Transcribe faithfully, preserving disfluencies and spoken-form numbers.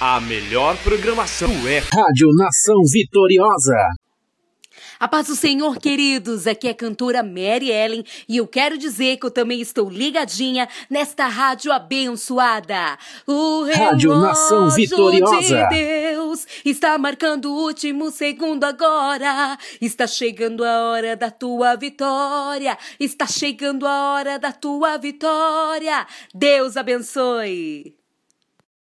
A melhor programação é Rádio Nação Vitoriosa. A paz do Senhor, queridos, aqui é a cantora Mary Ellen e eu quero dizer que eu também estou ligadinha nesta rádio abençoada. O Rádio Nação Vitoriosa de Deus está marcando o último segundo agora. Está chegando a hora da tua vitória. Está chegando a hora da tua vitória. Deus abençoe.